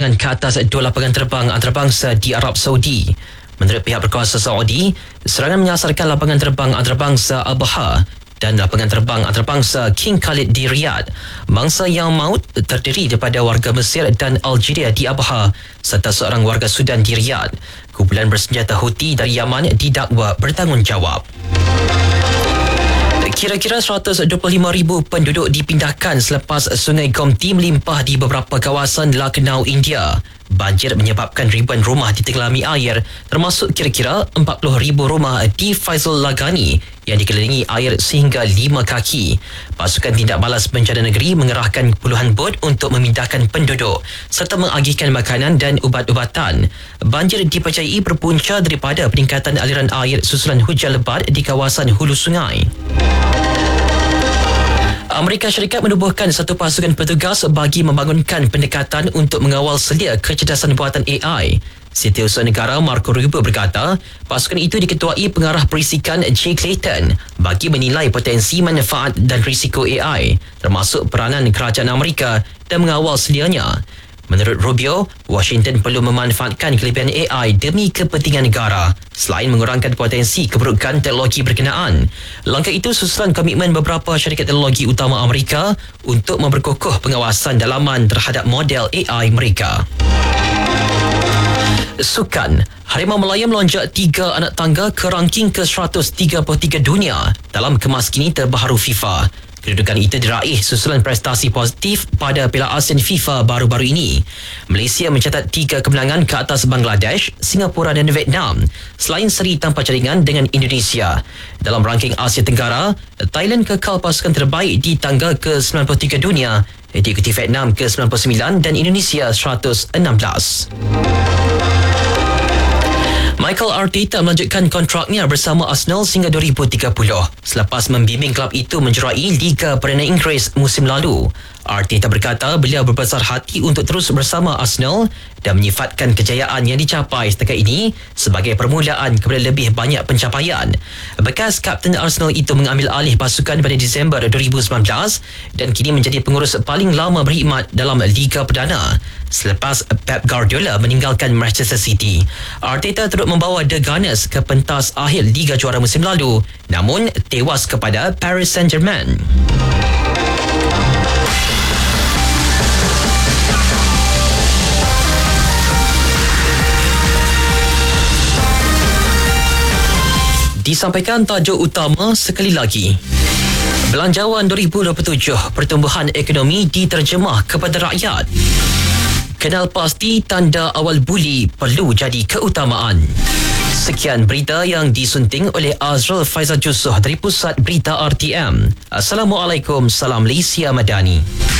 serangan ke atas dua lapangan terbang antarabangsa di Arab Saudi. Menurut pihak berkuasa Saudi, serangan menyasarkan lapangan terbang antarabangsa Al-Baha dan lapangan terbang antarabangsa King Khalid di Riyadh. Mangsa yang maut terdiri daripada warga Mesir dan Algeria di Al-Baha serta seorang warga Sudan di Riyadh. Kumpulan bersenjata Houthi dari Yaman didakwa bertanggungjawab. Kira-kira 125,000 penduduk dipindahkan selepas Sungai Gomti melimpah di beberapa kawasan Lucknow, India. Banjir menyebabkan ribuan rumah ditenggelami air, termasuk kira-kira 40,000 rumah di Faisal Lagani yang dikelilingi air sehingga 5 kaki. Pasukan Tindak Balas Bencana Negeri mengerahkan puluhan bot untuk memindahkan penduduk serta mengagihkan makanan dan ubat-ubatan. Banjir dipercayai berpunca daripada peningkatan aliran air susulan hujan lebat di kawasan hulu sungai. Amerika Syarikat menubuhkan satu pasukan petugas bagi membangunkan pendekatan untuk mengawal selia kecerdasan buatan AI. Setiausaha Negara Marco Rubio berkata, pasukan itu diketuai pengarah perisikan Jay Clayton bagi menilai potensi manfaat dan risiko AI, termasuk peranan kerajaan Amerika dan mengawal selianya. Menurut Rubio, Washington perlu memanfaatkan kelebihan AI demi kepentingan negara selain mengurangkan potensi keburukan teknologi berkenaan. Langkah itu susulan komitmen beberapa syarikat teknologi utama Amerika untuk memperkukuh pengawasan dalaman terhadap model AI mereka. Sukan, Harimau Melaya melonjak 3 anak tangga ke ranking ke-133 dunia dalam kemas kini terbaru FIFA. Kedudukan itu diraih susulan prestasi positif pada Piala ASEAN FIFA baru-baru ini. Malaysia mencatat 3 kemenangan ke atas Bangladesh, Singapura dan Vietnam, selain seri tanpa jaringan dengan Indonesia. Dalam ranking Asia Tenggara, Thailand kekal pasukan terbaik di tangga ke-93 dunia, diikuti Vietnam ke-99 dan Indonesia 116. Mikel Arteta melanjutkan kontraknya bersama Arsenal sehingga 2030 selepas membimbing kelab itu menjerai Liga Perdana Inggeris musim lalu. Arteta berkata beliau berbesar hati untuk terus bersama Arsenal dan menyifatkan kejayaan yang dicapai setakat ini sebagai permulaan kepada lebih banyak pencapaian. Bekas kapten Arsenal itu mengambil alih pasukan pada Disember 2019 dan kini menjadi pengurus paling lama berkhidmat dalam Liga Perdana selepas Pep Guardiola meninggalkan Manchester City. Arteta turut membawa The Gunners ke pentas akhir Liga Juara musim lalu, namun tewas kepada Paris Saint-Germain. Disampaikan tajuk utama sekali lagi. Belanjawan 2027, pertumbuhan ekonomi diterjemah kepada rakyat. Kenal pasti tanda awal buli perlu jadi keutamaan. Sekian berita yang disunting oleh Azrul Faizal Jusoh dari Pusat Berita RTM. Assalamualaikum, salam Malaysia Madani.